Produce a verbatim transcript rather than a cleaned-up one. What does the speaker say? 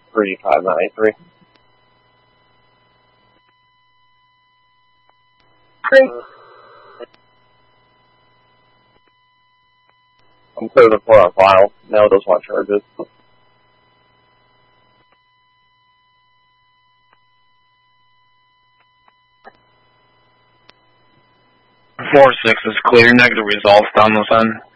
three five nine eight three. Great. I'm clear the four on file. Now those want charges. Four six is clear. Negative results down this end.